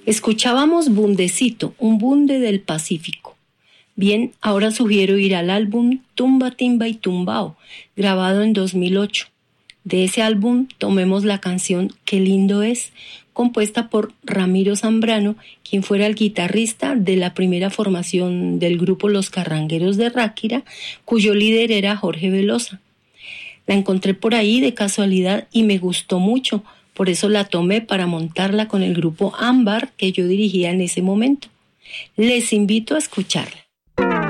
Escuchábamos Bundecito, un bunde del Pacífico. Bien, ahora sugiero ir al álbum Tumba, Timba y Tumbao, grabado en 2008. De ese álbum tomemos la canción Qué lindo es, compuesta por Ramiro Zambrano, quien fuera el guitarrista de la primera formación del grupo Los Carrangueros de Ráquira, cuyo líder era Jorge Velosa. La encontré por ahí de casualidad y me gustó mucho, por eso la tomé para montarla con el grupo Ámbar que yo dirigía en ese momento. Les invito a escucharla.